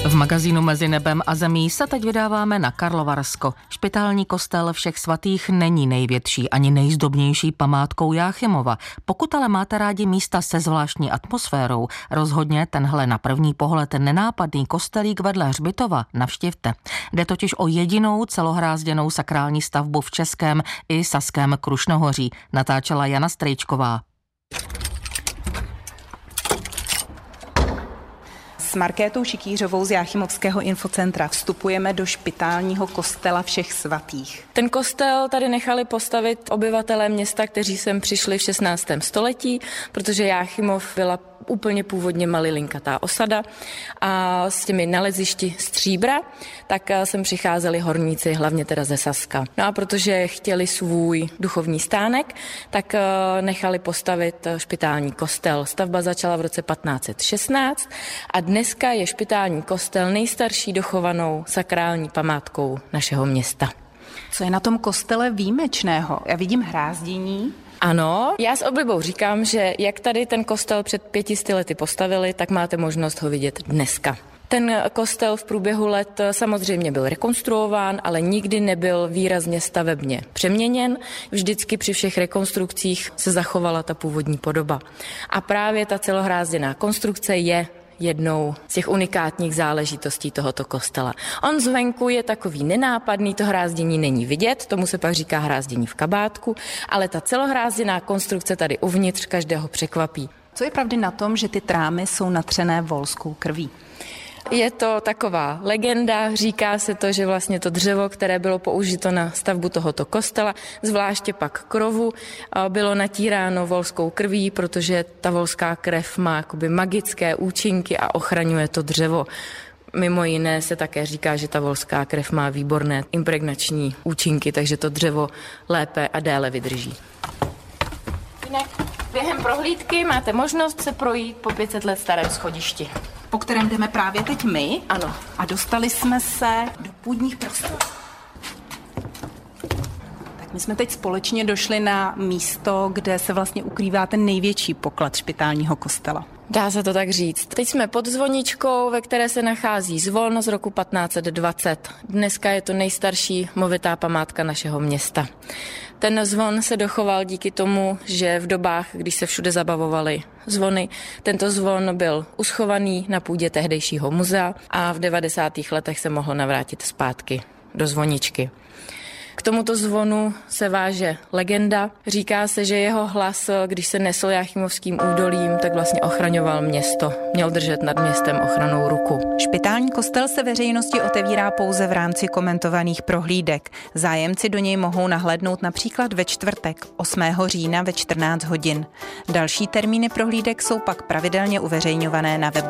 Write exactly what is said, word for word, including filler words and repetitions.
V magazínu Mezi nebem a zemí se teď vydáváme na Karlovarsko. Špitální kostel Všech svatých není největší ani nejzdobnější památkou Jáchymova. Pokud ale máte rádi místa se zvláštní atmosférou, rozhodně tenhle na první pohled nenápadný kostelík vedle hřbitova navštivte. Jde totiž o jedinou celohrázděnou sakrální stavbu v Českém i Saském Krušnohoří. Natáčela Jana Strejčková. S Markétou Šikýřovou z Jáchymovského infocentra vstupujeme do špitálního kostela Všech svatých. Ten kostel tady nechali postavit obyvatelé města, kteří sem přišli v šestnáctém století, protože Jáchymov byla úplně původně malilinkatá osada a s těmi nalezišti stříbra, tak sem přicházeli horníci, hlavně teda ze Saska. No a protože chtěli svůj duchovní stánek, tak nechali postavit špitální kostel. Stavba začala v roce patnáct set šestnáct a dneska je špitální kostel nejstarší dochovanou sakrální památkou našeho města. Co je na tom kostele výjimečného? Já vidím hrázdění. Ano, já s oblibou říkám, že jak tady ten kostel před pětisty lety postavili, tak máte možnost ho vidět dneska. Ten kostel v průběhu let samozřejmě byl rekonstruován, ale nikdy nebyl výrazně stavebně přeměněn. Vždycky při všech rekonstrukcích se zachovala ta původní podoba. A právě ta celohrázděná konstrukce je jednou z těch unikátních záležitostí tohoto kostela. On zvenku je takový nenápadný, to hrázdění není vidět, tomu se pak říká hrázdění v kabátku, ale ta celohrázděná konstrukce tady uvnitř každého překvapí. Co je pravdy na tom, že ty trámy jsou natřené volskou krví? Je to taková legenda, říká se to, že vlastně to dřevo, které bylo použito na stavbu tohoto kostela, zvláště pak krovu, bylo natíráno volskou krví, protože ta volská krev má jakoby magické účinky a ochraňuje to dřevo. Mimo jiné se také říká, že ta volská krev má výborné impregnační účinky, takže to dřevo lépe a déle vydrží. Jinak během prohlídky máte možnost se projít po pět set let starém schodišti. Po kterém jdeme právě teď my. Ano. A dostali jsme se do půdních prostor. Tak my jsme teď společně došli na místo, kde se vlastně ukrývá ten největší poklad špitálního kostela. Dá se to tak říct. Teď jsme pod zvoničkou, ve které se nachází zvon z roku patnáct set dvacet. Dneska je to nejstarší movitá památka našeho města. Ten zvon se dochoval díky tomu, že v dobách, když se všude zabavovaly zvony, tento zvon byl uschovaný na půdě tehdejšího muzea a v devadesátých letech se mohl navrátit zpátky do zvoničky. K tomuto zvonu se váže legenda. Říká se, že jeho hlas, když se nesl Jáchymovským údolím, tak vlastně ochraňoval město. Měl držet nad městem ochrannou ruku. Špitální kostel se veřejnosti otevírá pouze v rámci komentovaných prohlídek. Zájemci do něj mohou nahlédnout například ve čtvrtek osmého října ve čtrnáct hodin. Další termíny prohlídek jsou pak pravidelně uveřejňované na webu